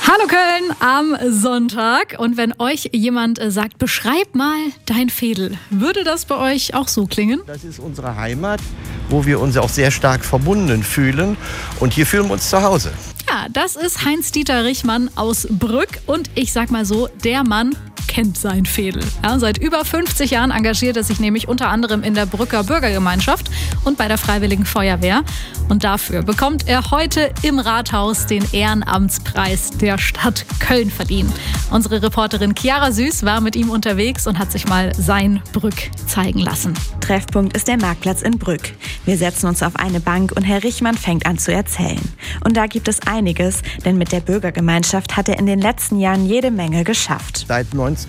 Hallo Köln am Sonntag. Und wenn euch jemand sagt, beschreib mal dein Veedel, würde das bei euch auch so klingen? Das ist unsere Heimat, wo wir uns auch sehr stark verbunden fühlen. Und hier fühlen wir uns zu Hause. Ja, das ist Heinz-Dieter Richmann aus Brück. Und ich sag mal so, der Mann kennt sein Veedel. Ja, seit über 50 Jahren engagiert er sich nämlich unter anderem in der Brücker Bürgergemeinschaft und bei der Freiwilligen Feuerwehr. Und dafür bekommt er heute im Rathaus den Ehrenamtspreis der Stadt Köln verliehen. Unsere Reporterin Chiara Süß war mit ihm unterwegs und hat sich mal sein Brück zeigen lassen. Treffpunkt ist der Marktplatz in Brück. Wir setzen uns auf eine Bank und Herr Richmann fängt an zu erzählen. Und da gibt es einiges, denn mit der Bürgergemeinschaft hat er in den letzten Jahren jede Menge geschafft. Seit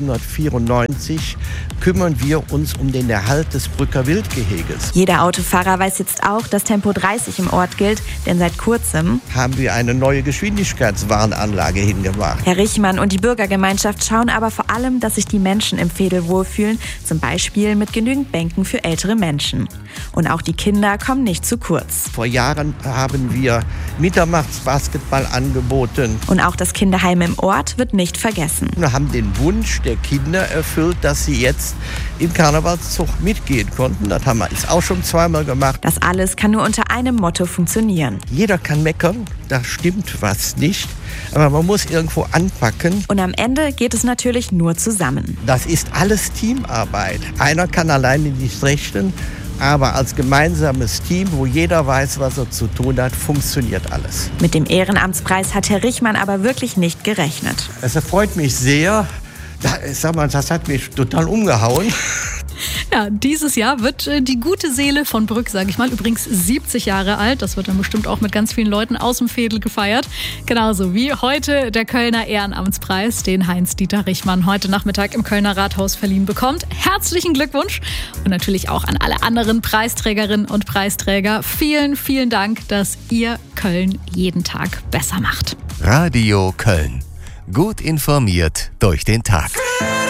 1994 kümmern wir uns um den Erhalt des Brücker Wildgeheges. Jeder Autofahrer weiß jetzt auch, dass Tempo 30 im Ort gilt, denn seit kurzem Haben wir eine neue Geschwindigkeitswarnanlage hingemacht. Herr Richmann und die Bürgergemeinschaft schauen aber vor allem, dass sich die Menschen im Veedel wohlfühlen, zum Beispiel mit genügend Bänken für ältere Menschen. Und auch die Kinder kommen nicht zu kurz. Vor Jahren haben wir Mitternachtsbasketball angeboten. Und auch das Kinderheim im Ort wird nicht vergessen. Wir haben den Wunsch der Kinder erfüllt, dass sie jetzt im Karnevalszug mitgehen konnten. Das haben wir jetzt auch schon zweimal gemacht. Das alles kann nur unter einem Motto funktionieren. Jeder kann meckern, da stimmt was nicht. Aber man muss irgendwo anpacken. Und am Ende geht es natürlich nur zusammen. Das ist alles Teamarbeit. Einer kann alleine nicht rechnen, aber als gemeinsames Team, wo jeder weiß, was er zu tun hat, funktioniert alles. Mit dem Ehrenamtspreis hat Herr Richmann aber wirklich nicht gerechnet. Es freut mich sehr. Das hat mich total umgehauen. Ja, dieses Jahr wird die gute Seele von Brück, sage ich mal, übrigens 70 Jahre alt. Das wird dann bestimmt auch mit ganz vielen Leuten aus dem Veedel gefeiert. Genauso wie heute der Kölner Ehrenamtspreis, den Heinz-Dieter Richmann heute Nachmittag im Kölner Rathaus verliehen bekommt. Herzlichen Glückwunsch und natürlich auch an alle anderen Preisträgerinnen und Preisträger. Vielen, vielen Dank, dass ihr Köln jeden Tag besser macht. Radio Köln. Gut informiert durch den Tag.